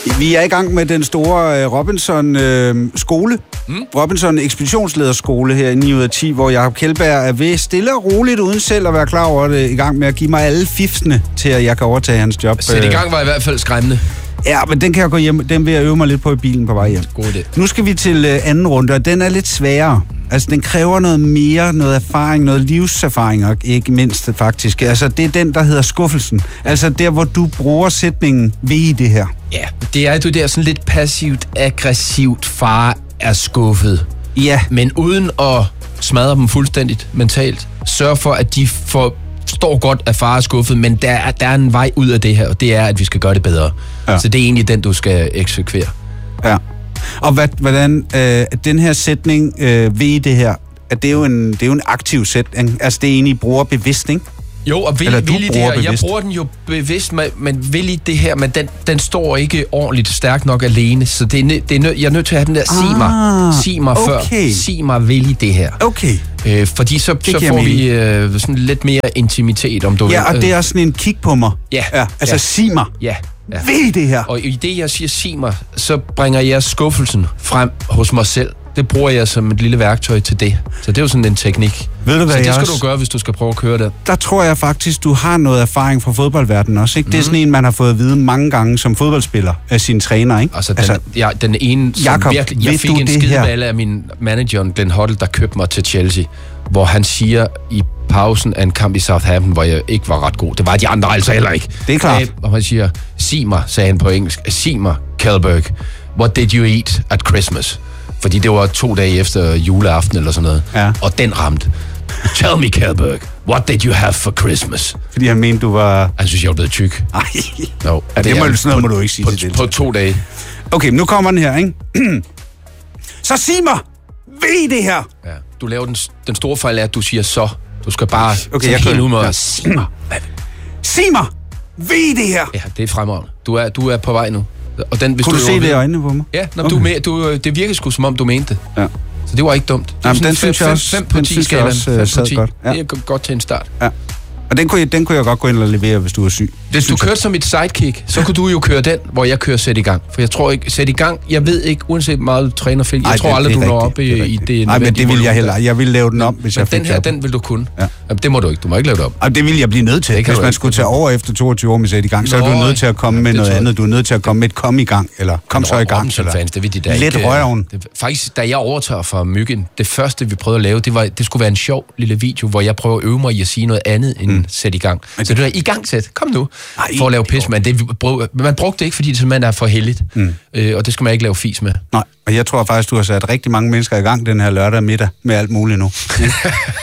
Vi er i gang med den store Robinson-skole. Robinson ekspeditionslederskole her i 9 ud af 10, hvor Jacob Kjeldberg er ved stille og roligt, uden selv at være klar over det, i gang med at give mig alle fifsene til, at jeg kan overtage hans job. Sæt i gang var i hvert fald skræmmende. Ja, men den kan jeg gå hjem. Den vil jeg øve mig lidt på i bilen på vej hjem. God idé. Nu skal vi til anden runde, og den er lidt sværere. Altså, den kræver noget mere, noget erfaring, noget livserfaring, og ikke mindst faktisk. Altså, det er den, der hedder skuffelsen. Altså, der, hvor du bruger sætningen ved i det her. Ja, det er det der sådan lidt passivt, aggressivt, far er skuffet. Ja. Men uden at smadre dem fuldstændigt mentalt. Sørg for, at de forstår godt, at far er skuffet, men der er en vej ud af det her, og det er, at vi skal gøre det bedre. Ja. Så det er egentlig den, du skal eksekvere. Ja. Og hvordan den her sætning ved det her, at det er jo en aktiv sætning. Altså, det er egentlig bruger bevidst, ikke? Jo, og vil i det her. Jeg bruger den jo bevidst, men vil i det her, men den står ikke ordentligt stærkt nok alene, så jeg er nødt til at have den der sig mig okay. før. Sig mig vil i det her. Okay. Fordi så får vi sådan lidt mere intimitet, om du vil. Ja, og det er sådan en kig på mig. Ja. Altså, sig mig. Ja. Ved det her. Og i det, jeg siger sig mig, så bringer jeg skuffelsen frem hos mig selv. Det bruger jeg som et lille værktøj til det. Så det er jo sådan en teknik. Ved du, hvad så det skal også... du gøre, hvis du skal prøve at køre det. Der tror jeg faktisk, du har noget erfaring fra fodboldverdenen også, ikke? Det er sådan en, man har fået at vide mange gange som fodboldspiller af sine træner, ikke? Altså, den ene, som Jacob, virkelig... Jeg fik en skideballe af min manager, Glenn Hoddle, der købte mig til Chelsea, hvor han siger i pausen af en kamp i Southampton, hvor jeg ikke var ret god. Det var de andre altså heller ikke. Det er klart. Og han siger, sig mig, sagde han på engelsk, sig mig, Kjeldberg, what did you eat at Christmas? Fordi det var 2 dage efter juleaften eller sådan noget. Ja. Og den ramte. Tell me, Kjeldberg, what did you have for Christmas? Fordi han mente, du var... Han synes, jeg var blevet tyk. Ej. No. Ja, sådan noget må du ikke sige til det. På 2 dage. Okay, nu kommer den her, ikke? Så sig mig, ved det her? Ja. Du laver den store fejl af, at du siger så. Du skal bare jeg helt ud med at sig mig. Sig mig, ved det her? Ja, det er fremragende. Du er på vej nu. Og hvis kunne du se det i øjnene på mig? Ja, det virkede sgu, som om du mente det. Ja. Så det var ikke dumt. Jamen, den synes jeg også, 5 på 10 skalaen. 5 på 10. Godt. Ja. Det er godt til en start. Ja. Og den kunne jeg godt gå ind og levere, hvis du er syg. Hvis du kørte som et sidekick, så kunne du jo køre den, hvor jeg kører sæt i gang. For jeg tror ikke, sæt i gang, jeg ved ikke, uanset meget du træner film, jeg tror aldrig, du når op i det. Nej, men det vil jeg heller. Jeg vil lave den om, hvis jeg fik den her, den vil du kunne. Ja. Jamen, det må du ikke. Du må ikke lave det om. Jamen, det vil jeg blive nødt til. Hvis man skulle tage over efter 22 år med sæt i gang, så er du nødt til at komme med noget andet. Du er nødt til at komme med et kom i gang, eller kom så i gang. Fans, det vil de da lidt røven. Faktisk, da jeg overtager fra Myggen, det første, vi prøvede at lave, det skulle være en sjov lille video, hvor jeg prøver at øve mig i at sige noget andet end sæt i gang. Så det er i gang sæt. Kom nu. For at lave pis, men man brugte det ikke, fordi det simpelthen er for heldigt. Og det skal man ikke lave fis med. Nej, og jeg tror faktisk, du har sat rigtig mange mennesker i gang den her lørdag middag med alt muligt nu.